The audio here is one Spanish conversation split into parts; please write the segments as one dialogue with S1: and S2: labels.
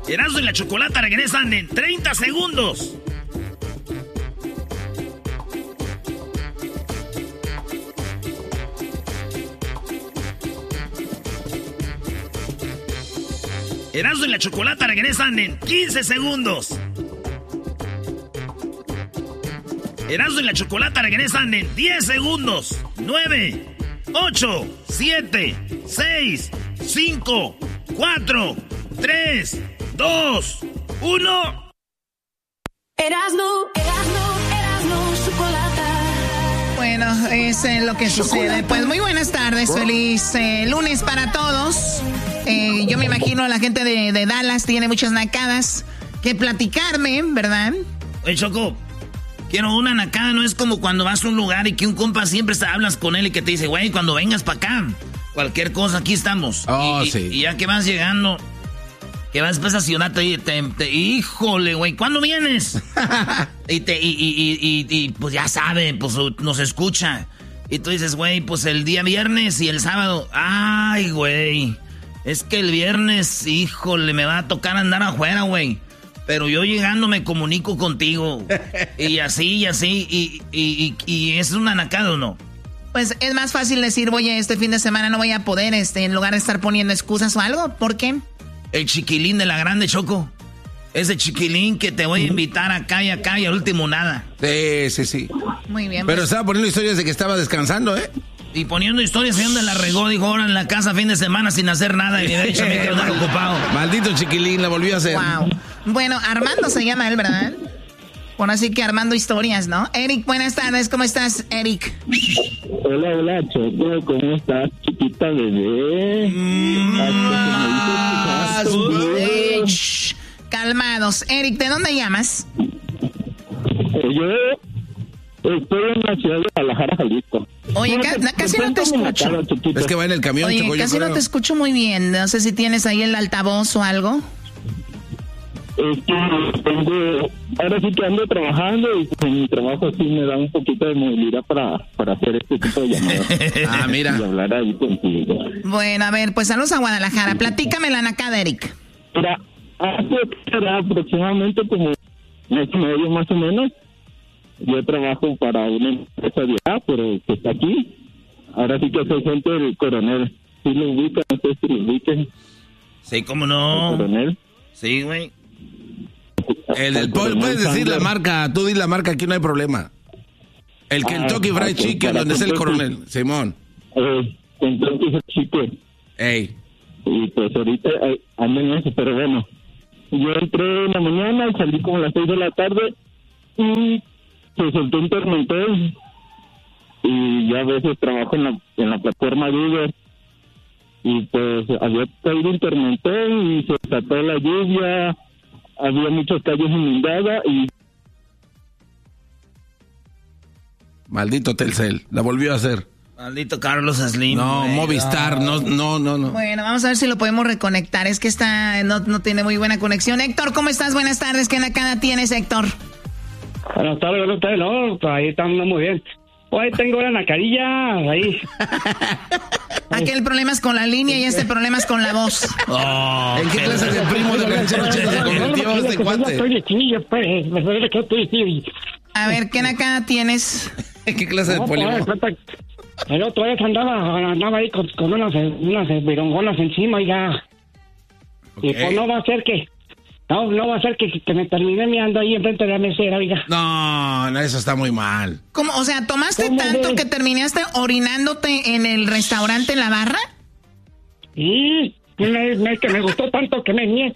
S1: Erasmo y la Chocolata regresan en 30 segundos. Erasmo y la Chocolata regresan en 15 segundos. Erasmo y la Chocolata regresan en 10 segundos. 9, 8, 7, 6, 5, 4, 3, 2, 1.
S2: Erasmo, Chocolata.
S3: Bueno, es lo que sucede. Pues muy buenas tardes, feliz lunes para todos. Yo me imagino la gente de Dallas tiene muchas nacadas que platicarme, ¿verdad?
S1: Oye, Choco, quiero una nacada, no es como cuando vas a un lugar y que un compa siempre hablas con él y que te dice, güey, cuando vengas para acá, cualquier cosa, aquí estamos.
S4: Sí.
S1: Y ya que vas llegando, que vas después a Ciudad, híjole, güey, ¿cuándo vienes? y pues ya sabe, pues nos escucha. Y tú dices, güey, pues el día viernes y el sábado, ay, güey, es que el viernes, híjole, me va a tocar andar afuera, güey. Pero yo llegando me comunico contigo. Y así, y es una nacada, ¿o no?
S3: Pues es más fácil decir, oye, este fin de semana no voy a poder, en lugar de estar poniendo excusas o algo. ¿Por qué?
S1: El chiquilín de la grande, Choco. Ese chiquilín que te voy a invitar acá y al último nada.
S4: Sí.
S3: Muy bien.
S4: Pero
S3: pues,
S4: estaba poniendo historias de que estaba descansando, ¿eh?
S1: Y poniendo historias, ¿y dónde la regó? Dijo, ahora en la casa fin de semana sin hacer nada. Y de hecho me quedo ocupado.
S4: Maldito chiquilín, la volvió a hacer.
S3: Wow. Bueno, Armando se llama él, ¿verdad? Bueno, así que Armando historias, ¿no? Eric, buenas tardes, ¿cómo estás, Eric?
S5: Hola, Choco, ¿cómo estás, chiquita bebé?
S3: Calmados. Eric, ¿de dónde llamas?
S5: Yo estoy en la ciudad de Guadalajara, Jalisco.
S3: Oye, casi no te escucho.
S4: Es que va en el camión,
S3: Oye,
S4: Choco,
S3: casi no te escucho muy bien. No sé si tienes ahí el altavoz o algo.
S5: Es que ahora sí que ando trabajando y en mi trabajo sí me da un poquito de movilidad para hacer este tipo de llamadas.
S4: Mira.
S5: Y hablar ahí contigo.
S3: Bueno, a ver, pues saludos a Guadalajara. Platícame la nacada, Eric.
S5: Mira, hace aproximadamente como mes y medio más o menos, yo trabajo para una empresa de allá, pero que está aquí. Ahora sí que soy gente del Coronel. ¿Sí lo ubican? No sé si lo ubican.
S1: Sí, ¿cómo no?
S5: ¿El Coronel?
S1: Sí, güey.
S4: Puedes decir la marca, tú di la marca, aquí no hay problema. El Kentucky Fried Chicken, donde es el Coronel, Simón.
S5: Kentucky Fried Chicken.
S4: Ey.
S5: Y pues ahorita ando en eso, pero bueno. Yo entré en la mañana y salí como a las 6 de la tarde y se soltó un tormentón. Y yo a veces trabajo en la plataforma de Uber. Y pues había caído un tormentón y se desató la lluvia. Había muchas calles inundadas y...
S4: Maldito Telcel, la volvió a hacer.
S1: Maldito Carlos Slim.
S4: No, güey, Movistar, no.
S3: Bueno, vamos a ver si lo podemos reconectar. Es que no tiene muy buena conexión. Héctor, ¿cómo estás? Buenas tardes. ¿Qué nacada tienes, Héctor?
S6: Buenas tardes. No, pues ahí estamos muy bien. Hoy tengo la nacadilla, ahí.
S3: Aquel problema es con la línea y este problema es con la voz.
S4: ¿En qué clase de primo de ranchero se convirtió este cuate?
S3: A ver, ¿qué nacada tienes?
S4: ¿En qué clase de polígono?
S6: El otro vez andaba ahí con unas virongonas encima y ya. Okay. Y pues no va a ser que... No va a ser que me termine meando ahí enfrente de la mesera, oiga.
S4: No, eso está muy mal.
S3: ¿Cómo? O sea, ¿tomaste tanto que terminaste orinándote en el restaurante en la barra?
S6: Sí, es que me gustó tanto que me mié.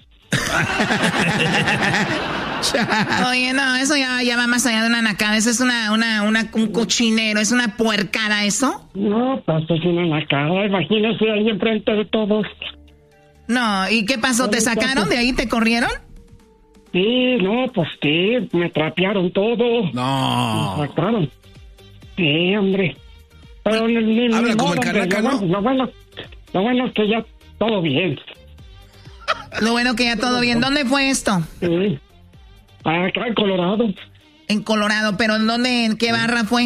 S3: Oye, no, eso ya va más allá de una nacada. Eso es un cochinero, es una puercada, ¿eso?
S6: No, pues es una nacada, imagínese ahí enfrente de todos.
S3: No, ¿y qué pasó? ¿Te sacaron de ahí? ¿Te corrieron?
S6: Sí, no, pues sí, me trapearon todo.
S4: No.
S6: Me sacaron. Sí, hombre. Pero
S4: habla como el Carraca, ¿no?
S6: Lo bueno es que ya todo bien.
S3: Lo bueno que ya todo bien. ¿Dónde fue esto?
S6: Sí. Acá en Colorado.
S3: En Colorado, pero ¿en qué barra fue?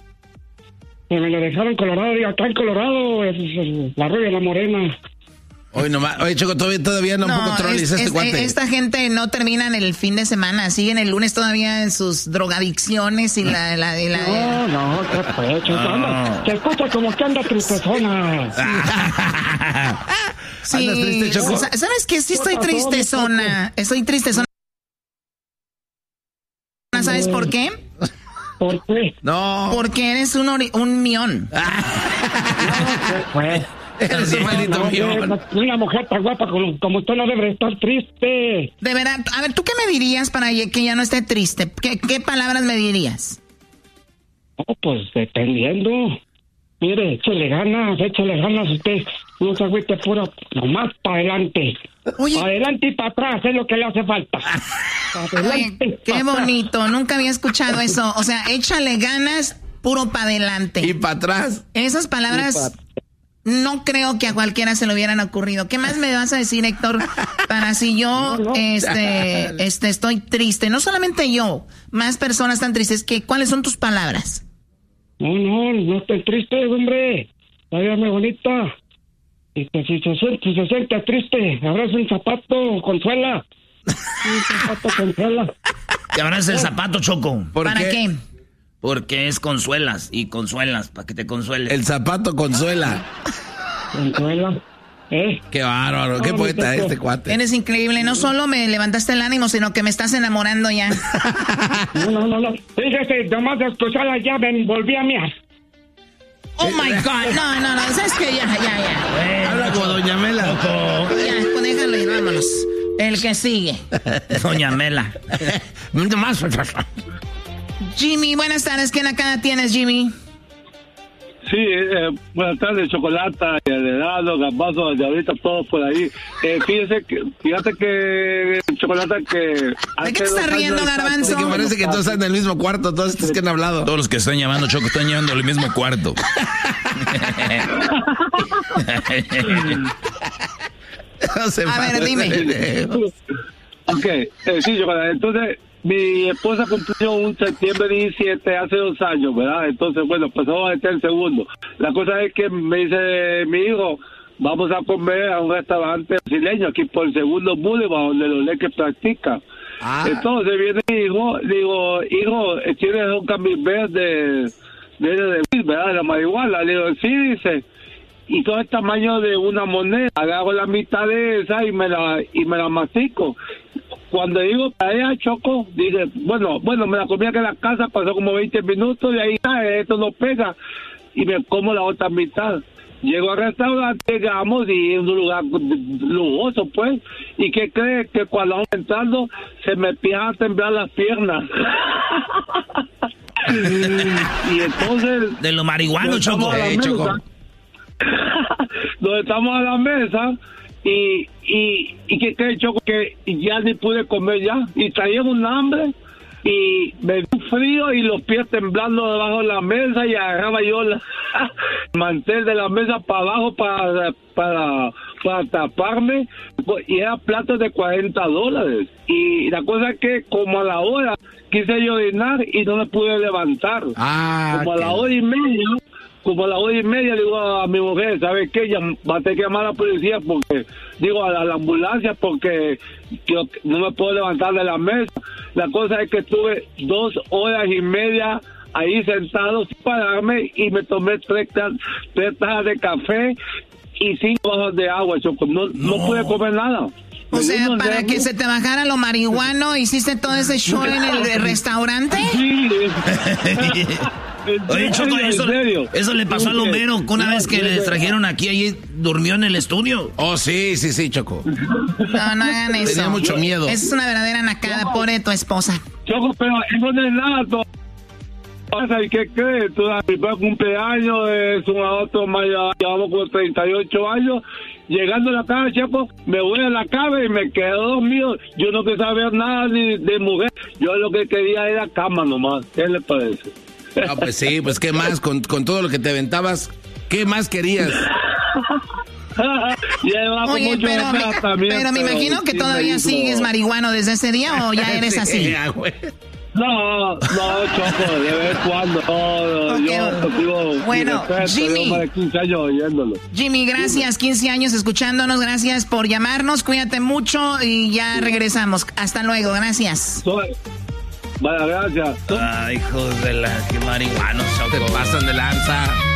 S6: Me lo dejaron en Colorado, digo, acá en Colorado, es la Rubia La Morena.
S4: Hoy nomás, oye, Choco, todavía no controles este cuate.
S3: Esta gente no terminan el fin de semana, siguen el lunes todavía en sus drogadicciones y
S6: No, ¿qué fue, Choco? Se escucha como que anda tristezona.
S3: Sí,
S4: ¿Andas triste, Choco?
S3: ¿Sabes qué? Sí estoy tristezona. Estoy tristezona. ¿Sabes por qué?
S6: ¿Por qué?
S4: No.
S3: Porque eres un mión.
S6: ¿Qué fue?
S4: Eres un maldito mión.
S6: Una mujer tan guapa como usted no debe estar triste.
S3: De verdad, a ver, ¿tú qué me dirías para que ya no esté triste? ¿Qué palabras me dirías?
S6: Oh, pues dependiendo. Mire, échale ganas usted. No se agüite puro, nomás para adelante.
S3: Oye.
S6: Para adelante y para atrás es lo que le hace falta.
S3: Oye, qué bonito, nunca había escuchado eso. O sea, échale ganas, puro para adelante.
S4: Y para atrás.
S3: Esas palabras no creo que a cualquiera se le hubieran ocurrido. ¿Qué más me vas a decir, Héctor? Para si yo estoy triste. No solamente yo, más personas están tristes. ¿Cuáles son tus palabras?
S6: No estoy triste, hombre. Váyame bonita. Y si se siente triste, abraza un zapato, consuela. Un zapato, consuela.
S1: Te abrazas el zapato, Choco.
S3: ¿Para qué?
S1: Porque es consuelas, para que te consueles.
S4: El zapato consuela.
S6: Consuela.
S4: Qué bárbaro, qué poeta este cuate.
S3: Eres increíble, no solo me levantaste el ánimo, sino que me estás enamorando ya.
S6: No. Fíjese, nomás de escuchar la llave, volví a miar.
S3: Oh my God, no, ¿sabes qué? Ya.
S4: Habla como Doña Mela.
S3: Ya, pues déjalo y vámonos. El que sigue.
S1: Doña Mela.
S3: Jimmy, buenas tardes, ¿quién acá tienes, Jimmy?
S5: Sí, buenas tardes, Chocolata, el helado, Gambazo, ahorita todos por ahí. Fíjate que Chocolata que...
S3: ¿De qué te estás riendo, Garbanzo?
S4: Es que parece que todos están en el mismo cuarto, todos estos que han hablado.
S1: Todos los que están llamando, Choco, están llamando al mismo cuarto.
S3: A ver, dime.
S5: Ok, sí, Chocolata, entonces... Mi esposa cumplió un septiembre 17 hace 2 años, ¿verdad? Entonces, bueno, pues vamos a meter el segundo. La cosa es que me dice mi hijo, vamos a comer a un restaurante brasileño aquí por el segundo Boulevard, donde los leques practican. Entonces viene mi hijo, digo, hijo, ¿tienes un camembert de ¿verdad? De la marihuana. Le digo, sí, dice. Y todo el tamaño de una moneda. Agarro la mitad de esa y me la mastico. Cuando digo para ella, Choco, dice, bueno, me la comí aquí en la casa, pasó como 20 minutos y ahí esto no pega. Y me como la otra mitad. Llego al restaurante, llegamos y en un lugar lujoso, pues. ¿Y qué cree? Que cuando vamos entrando, se me empiezan a temblar las piernas. Y entonces...
S1: De lo marihuano, Choco.
S4: Choco.
S5: Donde estamos a la mesa... Y que cree, Choco, que ya ni pude comer ya. Y traía un hambre y me dio frío y los pies temblando debajo de la mesa y agarraba yo el mantel de la mesa para abajo para taparme. Y era platos de $40. Y la cosa es que como a la hora quise yo orinar y no me pude levantar. Como a la hora y media le digo a mi mujer, ¿sabes qué? Va a tener que llamar a la policía porque, digo, a la ambulancia porque yo no me puedo levantar de la mesa. La cosa es que estuve 2 horas y media ahí sentado sin pararme y me tomé 3 tazas de café y 5 vasos de agua, Choco. No pude comer nada.
S3: O sea, para que se te bajara lo marihuano, ¿hiciste todo ese show en el restaurante?
S5: Sí.
S1: Oye, Choco, eso le pasó al Homero una vez que les trajeron aquí, allí durmió en el estudio.
S4: Oh, sí, Choco.
S3: No hagan eso.
S4: Tenía mucho miedo.
S3: Es una verdadera nacada, pobre tu esposa.
S5: Choco, pero eso no es nada, ¿y qué crees? Mi primer cumpleaños es un adulto mayor, llevamos como 38 años. Llegando a la casa, Chepo, me voy a la cama y me quedo dormido. Yo no quería saber nada ni de mujer. Yo lo que quería era cama nomás. ¿Qué le parece?
S4: Ah, pues sí, pues qué más, con todo lo que te aventabas, ¿qué más querías?
S3: Oye, pero me imagino que todavía sigues marihuano desde ese día o ya eres así.
S5: No, Choco, de vez en cuando.
S3: Okay.
S5: Yo contigo.
S3: Bueno, Jimmy.
S5: Yo más de 15 años oyéndolo.
S3: Jimmy, gracias, 15 años escuchándonos, gracias por llamarnos, cuídate mucho y ya regresamos. Hasta luego, gracias.
S5: Vaya, gracias.
S1: Ay, hijos de la que marihuanos,
S4: Te pasan de lanza.